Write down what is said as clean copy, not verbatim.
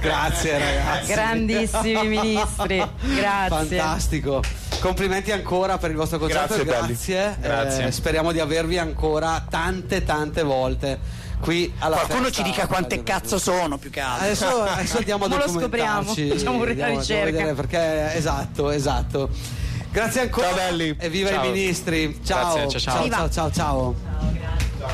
Grazie ragazzi. Grandissimi ministri, grazie. Fantastico. Complimenti ancora per il vostro concerto. Grazie. Speriamo di avervi ancora tante volte qui alla Qualcuno festa. ci dica quante cazzo sono, più che altro. Adesso andiamo a Ma lo scopriamo, documentarci. facciamo una ricerca. Vedere perché esatto. Grazie ancora. Ciao belli. E viva Ciao. i ministri. Ciao. Grazie, ciao. Ciao.